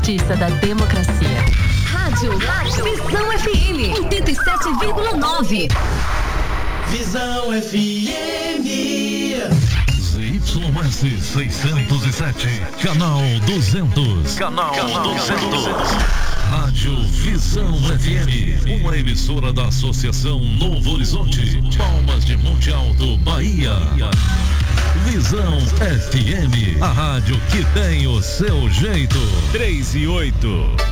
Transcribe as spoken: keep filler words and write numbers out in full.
Justiça da democracia. Rádio, Rádio Visão F M oitenta e sete vírgula nove. Visão F M. Z Y S seiscentos e sete, canal duzentos. Canal, canal duzentos. Rádio Visão F M, uma emissora da Associação Novo Horizonte, Palmas de Monte Alto, Bahia. Visão F M, a rádio que tem o seu jeito. três e oito.